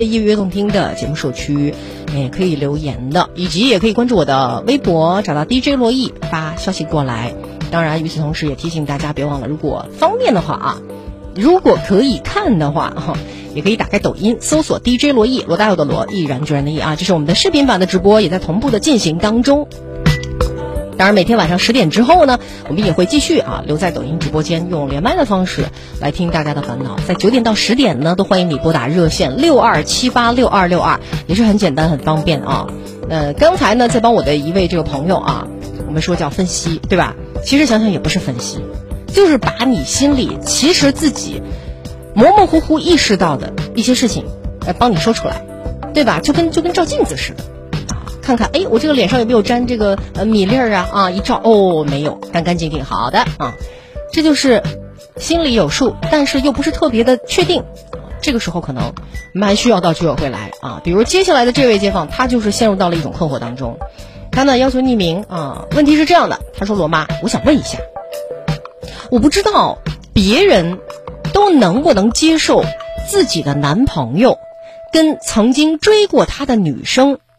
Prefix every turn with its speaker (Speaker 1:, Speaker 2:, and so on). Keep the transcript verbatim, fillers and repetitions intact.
Speaker 1: 夜约动听的节目社区，也可以留言的，以及也可以关注我的微博，找到 D J 洛毅发消息过来。当然，与此同时也提醒大家，别忘了，如果方便的话啊，如果可以看的话哈，也可以打开抖音搜索 D J 洛毅，罗大佑的罗，毅然决然的毅啊，这是我们的视频版的直播，也在同步的进行当中。当然，每天晚上十点之后呢，我们也会继续啊留在抖音直播间，用连麦的方式来听大家的烦恼。在九点到十点呢，都欢迎你拨打热线六二七八六二六二，也是很简单很方便啊。呃，刚才呢在帮我的一位这个朋友啊，我们说叫分析，对吧？其实想想也不是分析，就是把你心里其实自己模模糊糊意识到的一些事情，来帮你说出来，对吧？就跟就跟照镜子似的。看看，哎，我这个脸上有没有沾这个呃米粒儿啊？啊，一照，哦，没有，干干净净，好的啊，这就是心里有数，但是又不是特别的确定。这个时候可能蛮需要到居委会来啊。比如接下来的这位街坊，他就是陷入到了一种困惑当中，他呢要求匿名啊。问题是这样的，他说：“罗妈，我想问一下，我不知道别人都能不能接受自己的男朋友跟曾经追过他的女生